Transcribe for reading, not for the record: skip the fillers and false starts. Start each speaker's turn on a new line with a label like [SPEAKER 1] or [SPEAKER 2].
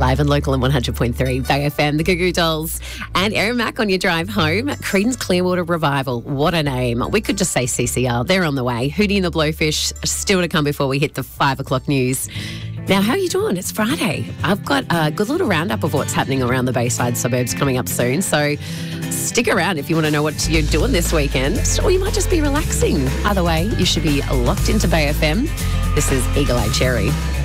[SPEAKER 1] Live and local on 100.3 Bay FM, the Goo Goo Dolls, and Aaron Mack on your drive home. Creedence Clearwater Revival, what a name. We could just say CCR, they're on the way. Hootie and the Blowfish still to come before we hit the 5 o'clock news. Now, how are you doing? It's Friday. I've got a good little roundup of what's happening around the Bayside suburbs coming up soon. So stick around if you want to know what you're doing this weekend. Or you might just be relaxing. Either way, you should be locked into Bay FM. This is Eagle Eye Cherry.